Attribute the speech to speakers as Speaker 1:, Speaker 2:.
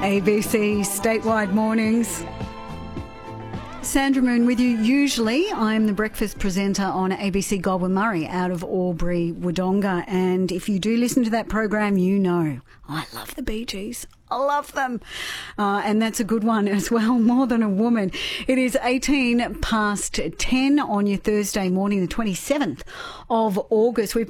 Speaker 1: ABC Statewide Mornings. Sandra Moon with you. Usually I'm the breakfast presenter on ABC Goulburn Murray out of Albury, Wodonga. And if you do listen to that program, you know I love the Bee Gees. I love them. And that's a good one as well, More Than a Woman. It is 18 past 10 on your Thursday morning, the 27th of August.